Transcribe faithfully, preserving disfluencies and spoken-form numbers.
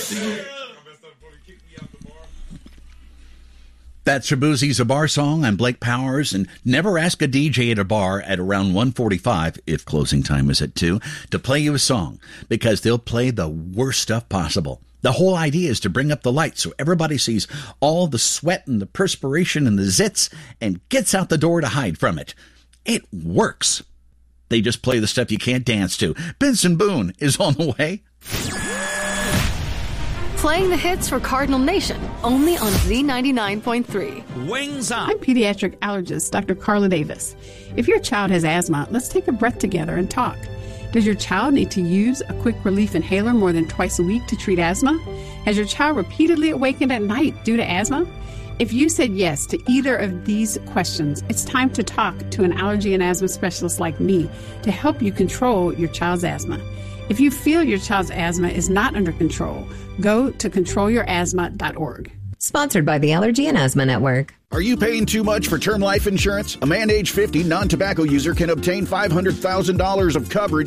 That's Shabuzi's A Bar Song. I'm Blake Powers, and never ask a D J at a bar at around one forty-five, if closing time is at two, to play you a song, because they'll play the worst stuff possible. The whole idea is to bring up the lights so everybody sees all the sweat and the perspiration and the zits and gets out the door to hide from it. It works. They just play the stuff you can't dance to. Benson Boone is on the way. Playing the hits for Cardinal Nation, only on Z ninety-nine point three. Wings up. I'm pediatric allergist Doctor Carla Davis. If your child has asthma, let's take a breath together and talk. Does your child need to use a quick relief inhaler more than twice a week to treat asthma? Has your child repeatedly awakened at night due to asthma? If you said yes to either of these questions, it's time to talk to an allergy and asthma specialist like me to help you control your child's asthma. If you feel your child's asthma is not under control, go to control your asthma dot org. Sponsored by the Allergy and Asthma Network. Are you paying too much for term life insurance? A man age fifty non-tobacco user can obtain five hundred thousand dollars of coverage